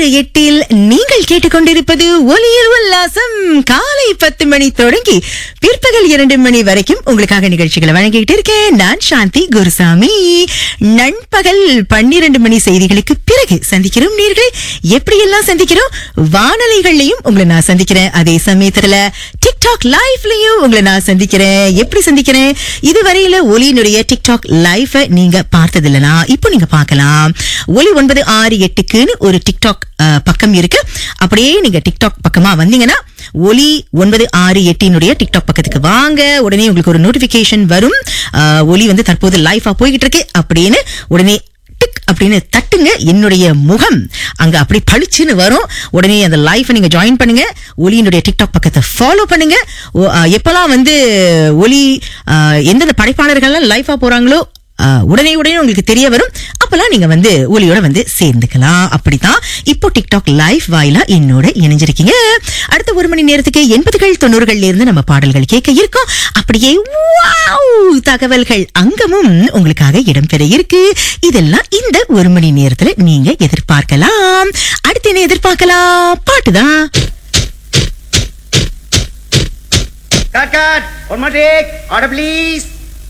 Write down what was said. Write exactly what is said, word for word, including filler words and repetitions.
ஆறு எட்டில் நீங்கள் கேட்டுக்கொண்டிருப்பது ஒலியில் உல்லாசம். காலை பத்து மணி தொடங்கி பிற்பகல் இரண்டு மணி வரைக்கும் உங்களுக்காக நிகழ்ச்சிகளை வழங்கிட்டு இருக்கேன். நான் சாந்தி குருசாமி. நண்பகல் பன்னிரண்டு மணி செய்திகளுக்கு பிறகு சந்திக்கிறோம். நீர்களே எப்படி எல்லாம் சந்திக்கிறோம்? வானொலிகள்லயும் உங்களை நான் சந்திக்கிறேன். அதே சமயத்துல டிக்டாக் லைவ்லயும் உங்களை நான் சந்திக்கிறேன். எப்படி சந்திக்கிறேன்? இதுவரையில ஒலியினுடைய டிக்டாக் லைவ் நீங்க பார்த்ததில்லனா இப்போ நீங்க பார்க்கலாம். ஒலி ஒன்பது ஆறு எட்டுக்குன்னு ஒரு டிக்டாக் பக்கம் இருக்கு. அப்படியே நீங்க டிக்டாக் பக்கமா வந்தீங்கன்னா ஒலி ஒன்பது ஆறு எட்டினுடைய டிக்டாக் பக்கத்துக்கு வாங்க. உடனே உங்களுக்கு ஒரு நோட்டிபிகேஷன் வரும். ஒலி வந்து தற்போது லைவா போய்கிட்டு இருக்கு அப்படின்னு உடனே அப்படின்னு தட்டுங்க. என்னுடைய முகம் அங்க அப்படி பளிச்சுன்னு வரும். உடனே அந்த லைஃப் நீங்க ஜாயின் பண்ணுங்க. ஒலியினுடைய டிக்டாக் பக்கத்தை ஃபாலோ பண்ணுங்க. எப்பெல்லாம் வந்து ஒலி எந்தெந்த படைப்பாளர்கள் லைஃபா போறாங்களோ உடனே உடனே உங்களுக்கு தெரிய வரும். அப்பெல்லாம் நீங்க வந்து ஒலியோட வந்து சேர்ந்துக்கலாம். அப்படித்தான் இப்போ டிக்டாக் லைவ் வாயிலா என்னோட இணைஞ்சிருக்கீங்க. அடுத்த ஒரு மணி நேரத்துக்கு எண்பதுகள் தொண்ணூறுகள்ல இருந்து நம்ம பாடல்கள் கேட்க இருக்கோம். அப்படியே தகவல்கள் அங்கமும் உங்களுக்காக இடம்பெற இருக்கு. இதெல்லாம் இந்த ஒரு மணி நேரத்துல நீங்க எதிர்பார்க்கலாம். அடுத்து என்ன எதிர்பார்க்கலாம்? பாட்டுதான். Cut, cut. One more take. Order, please.